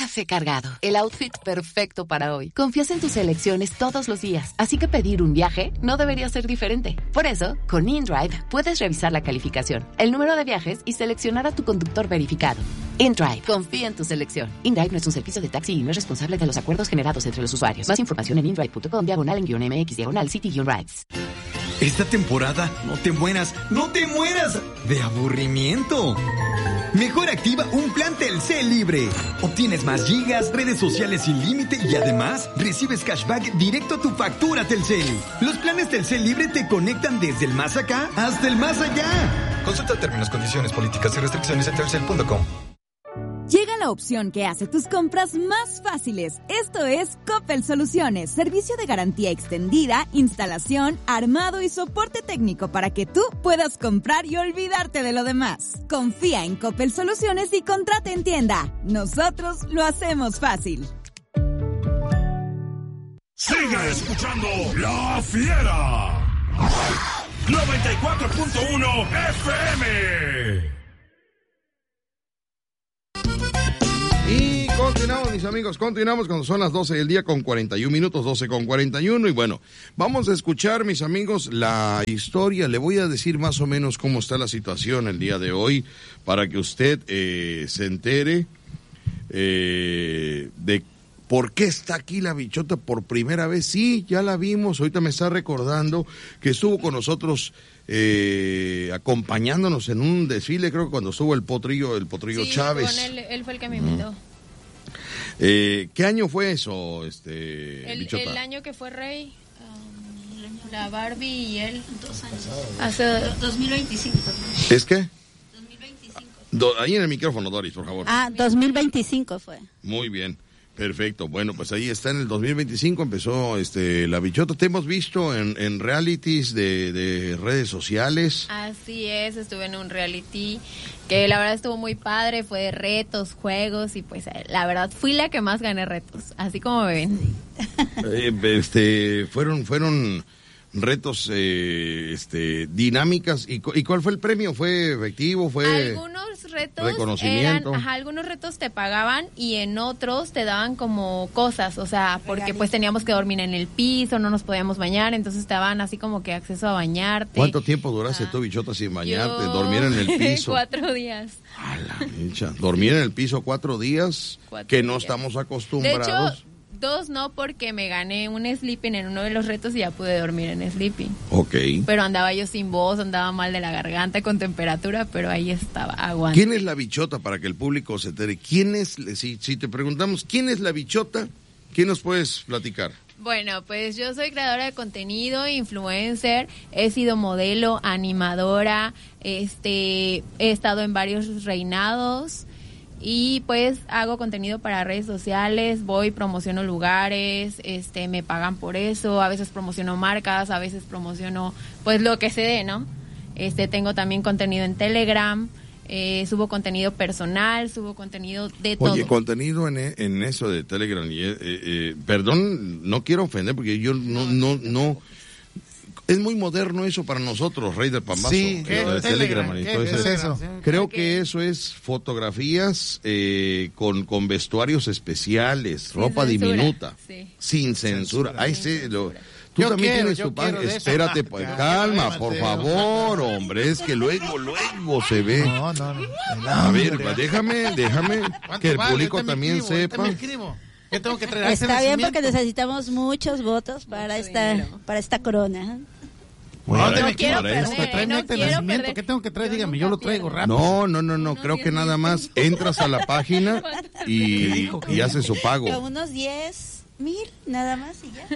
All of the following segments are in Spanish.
café cargado, el outfit perfecto para hoy. Confías en tus elecciones todos los días, así que pedir un viaje no debería ser diferente. Por eso, con InDrive puedes revisar la calificación, el número de viajes y seleccionar a tu conductor verificado. InDrive, confía en tu selección. InDrive no es un servicio de taxi y no es responsable de los acuerdos generados entre los usuarios. Más información en indrive.com/MX/City-Rides. Esta temporada no te mueras de aburrimiento. Mejor activa un plan Telcel libre. Obtienes más gigas, redes sociales sin límite y además recibes cashback directo a tu factura Telcel. Los planes Telcel libre te conectan desde el más acá hasta el más allá. Consulta términos, condiciones, políticas y restricciones en telcel.com. Llega la opción que hace tus compras más fáciles. Esto es Coppel Soluciones, servicio de garantía extendida, instalación, armado y soporte técnico para que tú puedas comprar y olvidarte de lo demás. Confía en Coppel Soluciones y contrata en tienda. Nosotros lo hacemos fácil. Sigue escuchando La Fiera. 94.1 FM. Y continuamos, mis amigos, cuando son las 12 del día con 41 minutos, 12 con 41. Y bueno, vamos a escuchar, mis amigos, la historia. Le voy a decir más o menos cómo está la situación el día de hoy para que usted se entere de por qué está aquí la bichota por primera vez. Sí, ya la vimos, ahorita me está recordando que estuvo con nosotros acompañándonos en un desfile, creo que cuando estuvo el potrillo sí, Chávez. Con él fue el que me invitó. ¿Qué año fue eso, bichota? El año que fue rey, la Barbie y él. 2 años. Hace 2025. ¿Es qué? 2025. Ahí en el micrófono, Doris, por favor. 2025 fue. Muy bien. Perfecto, bueno, pues ahí está, en el 2025 empezó la bichota. Te hemos visto en realities de redes sociales. Así es, estuve en un reality que la verdad estuvo muy padre, fue de retos, juegos y pues la verdad fui la que más gané retos, así como me ven. Fueron retos dinámicas. ¿Y cuál fue el premio? ¿Fue efectivo? ¿Fue algunos retos reconocimiento? Algunos retos te pagaban y en otros te daban como cosas, o sea, porque pues teníamos que dormir en el piso, no nos podíamos bañar, entonces te daban así como que acceso a bañarte. ¿Cuánto tiempo duraste tú, bichota, sin bañarte? ¿Dormir en el piso? 4 días. A la bicha. ¿Dormir en el piso 4 días? 4 que días. No estamos acostumbrados. De hecho, 2 no, porque me gané un sleeping en uno de los retos y ya pude dormir en sleeping. Ok. Pero andaba yo sin voz, andaba mal de la garganta, con temperatura, pero ahí estaba, aguante. ¿Quién es la bichota para que el público se entere? ¿Quién es, si te preguntamos, quién es la bichota, ¿quién nos puedes platicar? Bueno, pues yo soy creadora de contenido, influencer, he sido modelo, animadora, he estado en varios reinados. Y pues hago contenido para redes sociales, promociono lugares, me pagan por eso, a veces promociono marcas, a veces promociono pues lo que se dé, ¿no? Tengo también contenido en Telegram, subo contenido personal, subo contenido de todo. Oye, contenido en eso de Telegram, perdón, no quiero ofender porque yo no es muy moderno eso para nosotros, Rey del Pambazo. Sí, Telegram y todo eso. Creo que eso es fotografías con vestuarios especiales, sin ropa censura, diminuta, sin censura. Ahí sí, tú yo también tienes tu pan. Espérate, pues, calma, por favor, hombre, es que luego se ve. No. A ver, déjame que el público también sepa. ¿Qué tengo que traer? Está bien porque necesitamos muchos votos para esta corona. Bueno, no quiero perder. ¿Qué tengo que traer? Dígame, yo lo traigo rápido. No, creo que nada más entras a la página y haces su pago. Con unos 10,000 nada más y ya.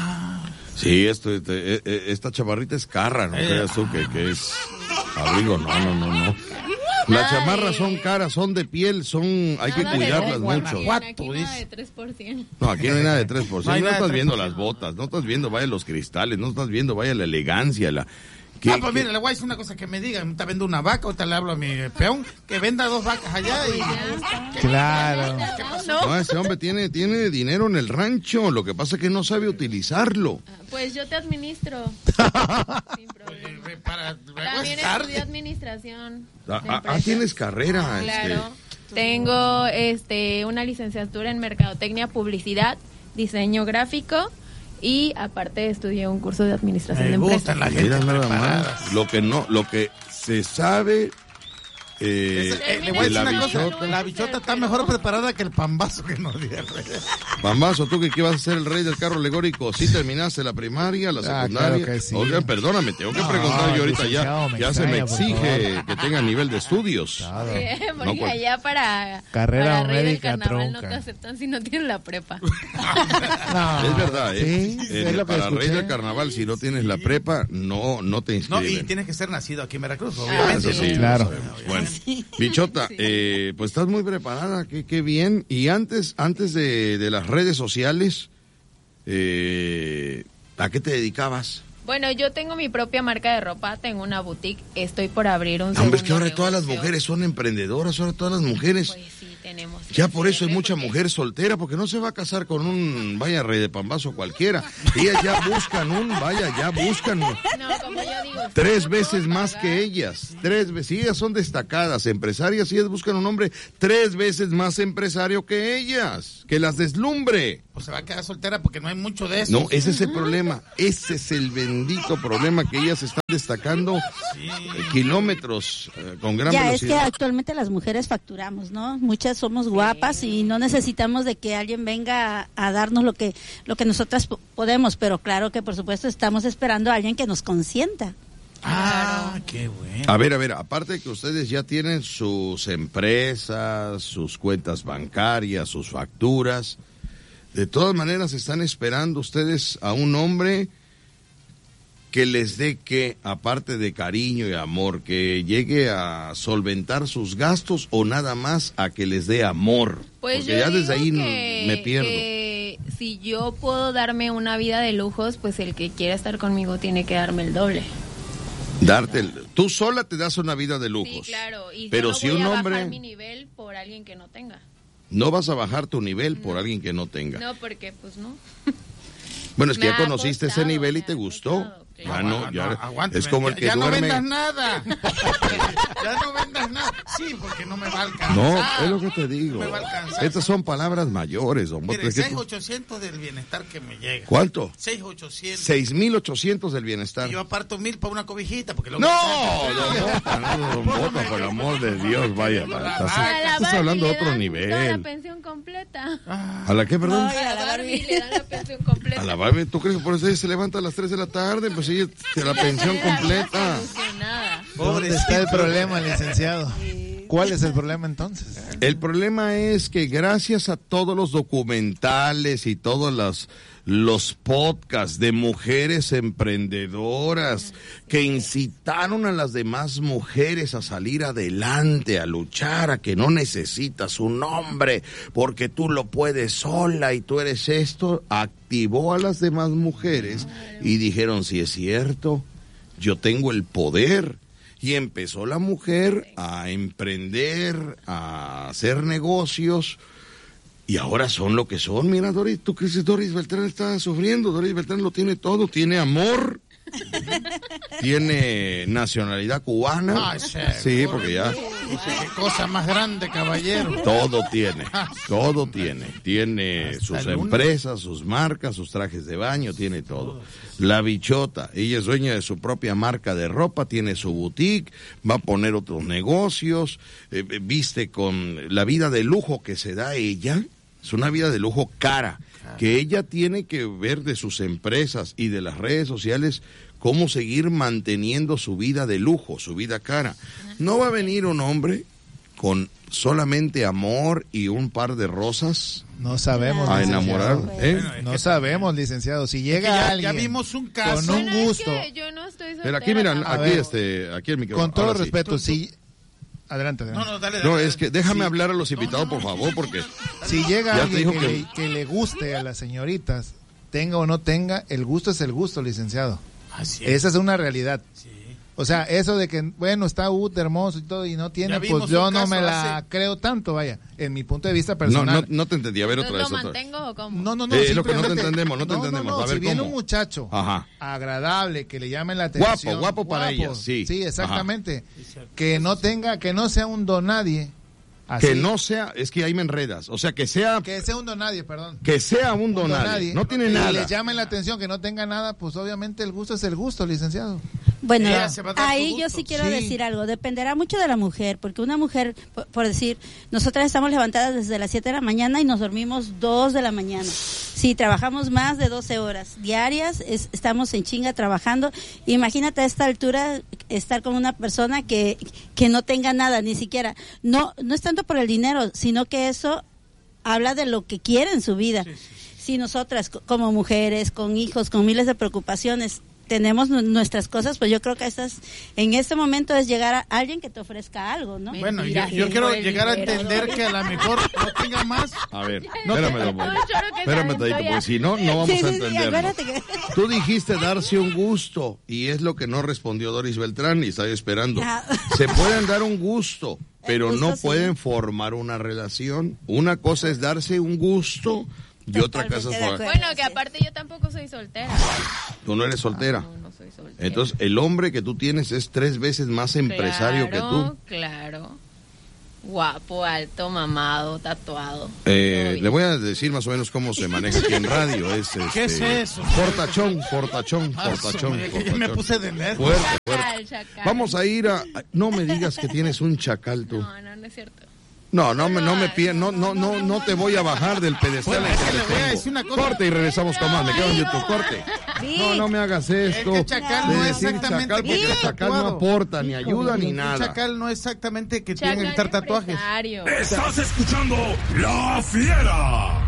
Sí, esta chamarrita es carra, no creas tú que es abrigo, no. Las chamarras son caras, son de piel, hay que cuidarlas mucho. Aquí no hay nada de 3%. No, aquí no hay nada de 3%. No estás viendo las botas, no estás viendo, vaya, los cristales, no estás viendo, vaya, la elegancia, pues mire, le voy a decir una cosa que me digan. Está vendo una vaca, ahorita le hablo a mi peón que venda 2 vacas allá y... Claro. No, ese hombre tiene dinero en el rancho, lo que pasa es que no sabe utilizarlo. Pues yo te administro. Sin problema. También estudié administración. Tienes carrera. Claro. Tengo una licenciatura en Mercadotecnia, Publicidad, Diseño Gráfico y aparte estudié un curso de Administración de Empresas. Mira nada más. Lo que se sabe... le voy a decir una cosa, la bichota está mejor preparada que el pambazo que nos dieron. Pambazo, tú que ibas a ser el rey del carro alegórico, ¿sí terminaste la primaria, la secundaria? Claro que sí. Oigan, perdóname, tengo que preguntar yo ahorita ya se me exige que tenga nivel de estudios. Claro. Sí, porque allá para carrera rey del médica carnaval tronca. no te aceptan si no tienes la prepa. Es verdad, sí, es lo que para escuché. rey del carnaval, si no tienes la prepa, no te inscriben. No, y tienes que ser nacido aquí en Veracruz, obviamente. Eso sí, claro. Bueno, Bichota, pues estás muy preparada, qué bien. Y antes de las redes sociales, ¿a qué te dedicabas? Bueno, yo tengo mi propia marca de ropa, tengo una boutique, estoy por abrir un segundo Hombre, es que ahora negocio. todas las mujeres son emprendedoras, ahora todas las mujeres... Pues sí, tenemos. Ya por eso hay mucha mujer soltera, porque no se va a casar con un rey de pambazo cualquiera. Ellas ya buscan No, como yo digo, 3 veces más que ellas. 3 veces. Si ellas son destacadas, empresarias, ellas buscan un hombre 3 veces más empresario que ellas, que las deslumbre. Pues se va a quedar soltera porque no hay mucho de eso. No, ese es el problema. Ese es el bendito problema, que ellas están destacando kilómetros con gran ya, velocidad. es que actualmente las mujeres facturamos, ¿no? Muchas somos guapas y no necesitamos de que alguien venga a darnos lo que nosotras podemos, pero claro que por supuesto estamos esperando a alguien que nos consienta. Ah, qué bueno. A ver, aparte de que ustedes ya tienen sus empresas, sus cuentas bancarias, sus facturas, de todas maneras están esperando ustedes a un hombre que les dé, que aparte de cariño y amor, que llegue a solventar sus gastos, o nada más a que les dé amor. Pues porque yo ya desde digo ahí me pierdo. Que si yo puedo darme una vida de lujos, pues el que quiera estar conmigo tiene que darme el doble. Tú sola te das una vida de lujos. Sí, claro. Y pero yo no si voy un a hombre, bajar mi nivel por alguien que no tenga. no vas a bajar tu nivel por alguien que no tenga. No, porque pues no. Bueno, es que Me ya ha conociste costado, ese nivel y me te ha gustó. costado, claro. Aguántame, es como el que ya duerme. no vendas nada. Ya no vendas nada. Sí, porque no me va a alcanzar. No, es lo que te digo. Me va a alcanzar. Estas son palabras mayores, don Boto. Mire, Es que 6,800 del bienestar que me llega. ¿Cuánto? 6,800. 6,800 del bienestar. Y yo aparto 1,000 para una cobijita. Porque No, don Boto, por el amor de Dios, vaya. Estás hablando de otro la nivel. pensión completa. ¿A la qué, perdón? A la Barbie le dan la pensión completa. A la Barbie, ¿tú crees que por eso ella se levanta a las 3 de la tarde? Pues ella te la pensión completa. ¿Dónde está el problema, licenciado? ¿Cuál es el problema entonces? El problema es que gracias a todos los documentales y todos los podcasts de mujeres emprendedoras que incitaron a las demás mujeres a salir adelante, a luchar, a que no necesitas un hombre porque tú lo puedes sola y tú eres esto, activó a las demás mujeres y dijeron, si es cierto, yo tengo el poder. Y empezó la mujer a emprender, a hacer negocios, y ahora son lo que son. Mira, Doris, ¿tú crees que Doris Beltrán está sufriendo? Doris Beltrán lo tiene todo, tiene amor, tiene nacionalidad cubana. Ay, sí, porque ya... Qué cosa más grande, caballero. Todo tiene. Tiene Hasta sus el uno. empresas, sus marcas, sus trajes de baño, tiene todo. La Bichota, ella es dueña de su propia marca de ropa, tiene su boutique, va a poner otros negocios, viste con la vida de lujo que se da ella. Es una vida de lujo cara, que ella tiene que ver de sus empresas y de las redes sociales cómo seguir manteniendo su vida de lujo, su vida cara. No va a venir un hombre con solamente amor y un par de rosas No sabemos, a licenciado. enamorar. No sabemos, licenciado. Si llega ya alguien vimos un caso. con un gusto, Yo no estoy Pero aquí, mira, soltera, aquí el micrófono. con todo Ahora sí. respeto, si... Adelante. No, dale. No, es que déjame hablar a los invitados, por favor, porque... Si llega Ya te alguien dijo que le guste a las señoritas, tenga o no tenga, el gusto es el gusto, licenciado. Así es. Esa es una realidad. Sí. O sea, eso de que, bueno, está hermoso y todo y no tiene, Ya vimos pues yo un no caso me la hace- creo tanto, vaya, en mi punto de vista No, personal. no te entendí. A ver, otra vez. ¿Lo Otra vez. mantengo o cómo? No, Es lo que no te simplemente- entendemos, no te entendemos. A ver, si viene ¿cómo? un muchacho Ajá. agradable, que le llame la atención. Guapo para ella, sí. Sí, exactamente. Que no tenga, que no sea un donadie, Que no sea, es que ahí me enredas, o sea, que sea un donadie, perdón. Que sea un donadie, no tiene nada. Y le llamen la atención que no tenga nada, pues obviamente el gusto es el gusto, licenciado. Bueno, ahí yo sí quiero decir algo, dependerá mucho de la mujer, porque una mujer, por decir, nosotras estamos levantadas desde las 7 de la mañana y nos dormimos 2 de la mañana. Sí, trabajamos más de 12 horas diarias, estamos en chinga trabajando. Imagínate a esta altura estar con una persona que no tenga nada, ni siquiera, no es tanto por el dinero, sino que eso habla de lo que quiere en su vida. Si nosotras como mujeres, con hijos, con miles de preocupaciones, tenemos nuestras cosas, pues yo creo que en este momento es llegar a alguien que te ofrezca algo, ¿no? Bueno, yo quiero llegar a entender que a lo mejor no tenga más. A ver, espérame, porque si no vamos a entender. Tú dijiste darse un gusto, y es lo que no respondió Doris Beltrán, y estoy esperando. Se pueden dar un gusto, pero no pueden formar una relación. Una cosa es darse un gusto y otra cosa es... Bueno, que aparte yo tampoco soy soltera. ¿Tú no eres soltera? No soy soltera. Entonces, el hombre que tú tienes es 3 veces más empresario que tú. Claro. Guapo, alto, mamado, tatuado. Le voy a decir más o menos cómo se maneja aquí en radio. ¿Qué es eso? Portachón. Me puse de nervios. Fuerte. Chacal. Vamos a ir a... No me digas que tienes un chacal tú. No es cierto. No te voy a bajar del pedestal. Bueno, le voy a decir una cosa. Corte y regresamos con más. Me quedo en YouTube, corte. Sí. No me hagas esto. Es que chacal no es exactamente chacal, porque el chacal no aporta, ni ayuda, ni nada. El chacal no es exactamente que tiene que estar tatuajes. Estás escuchando La Fiera.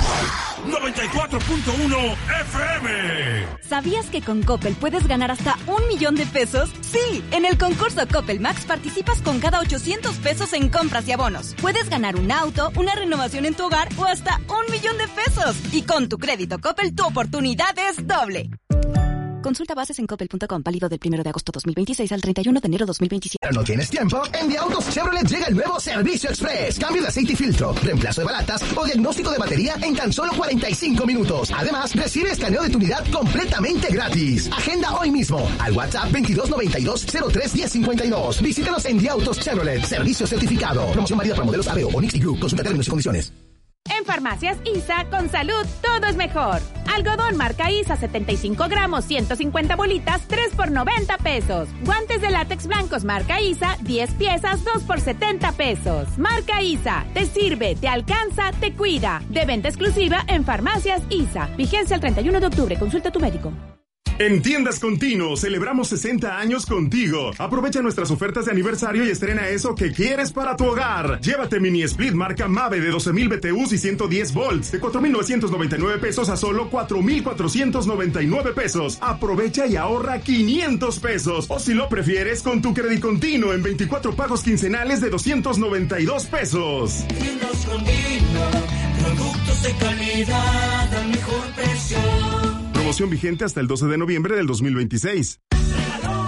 94.1 FM. ¿Sabías que con Coppel puedes ganar hasta 1 millón de pesos? Sí, en el concurso Coppel Max participas con cada 800 pesos en compras y abonos. Puedes ganar un auto, una renovación en tu hogar o hasta 1 millón de pesos. Y con tu crédito Coppel, tu oportunidad es doble. Consulta bases en coppel.com, válido del 1 de agosto 2026 al 31 de enero 2027. ¿No tienes tiempo? En Via Autos Chevrolet llega el nuevo Servicio Express. Cambio de aceite y filtro, reemplazo de balatas o diagnóstico de batería en tan solo 45 minutos. Además, recibe escaneo de tu unidad completamente gratis. Agenda hoy mismo al WhatsApp 2292-031052. Visítanos en Via Autos Chevrolet. Servicio certificado. Promoción válida para modelos Aveo o Nixty Group. Consulta términos y condiciones. En Farmacias ISA, con salud, todo es mejor. Algodón marca ISA 75 gramos, 150 bolitas, 3 por 90 pesos. Guantes de látex blancos marca ISA, 10 piezas, 2 por 70 pesos. Marca ISA, te sirve, te alcanza, te cuida. De venta exclusiva en Farmacias ISA. Vigencia el 31 de octubre. Consulta a tu médico. En Tiendas Continuo celebramos 60 años contigo. Aprovecha nuestras ofertas de aniversario y estrena eso que quieres para tu hogar. Llévate mini split marca Mave de 12,000 BTUs y 110 volts de 4,999 pesos a solo 4,499 pesos. Aprovecha y ahorra 500 pesos. O si lo prefieres, con tu crédito continuo en 24 pagos quincenales de 292 pesos. Tiendas Continuo, productos de calidad al mejor precio. Promoción vigente hasta el 12 de noviembre del 2026.